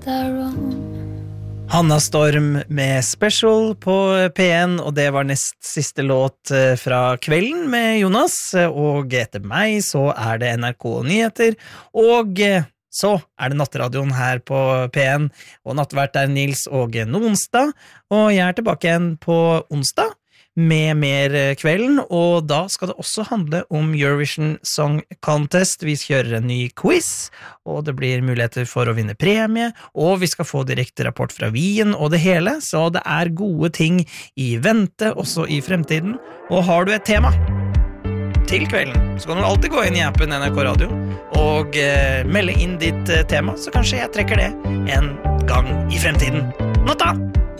our own. Hanna Storm med Special på P1, og det var nest siste låt fra kvelden med Jonas, og etter meg så det NRK Nyheter, og så det nattradioen her på P1, og nattvert Nils Åge Nonstad, og jeg tilbake igjen på onsdag med mer kvelden, og da skal det også handle om Eurovision Song Contest. Vi kjører en ny quiz, og det blir muligheter for å vinne premie, og vi skal få direkte rapport fra Wien og det hele, så det gode ting i vente også i fremtiden. Og har du et tema til kvelden, så kan du alltid gå inn i appen NRK Radio og melde inn ditt tema, så kanskje jeg trekker det en gang i fremtiden. Natta!